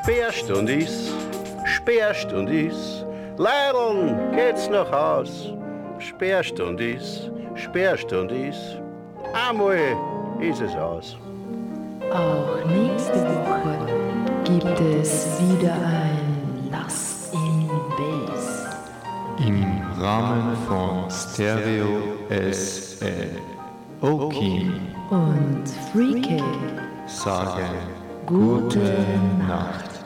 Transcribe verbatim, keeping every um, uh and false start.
Sperrstundis, Sperrstundis, Leideln, geht's nach Haus. Sperrstundis, Sperrstundis, einmal ist es aus. Auch nächste Woche gibt es wieder ein Lass in Bass. Im Rahmen von Stereo S L. Oki Und Freaky sagen gute gute Nacht.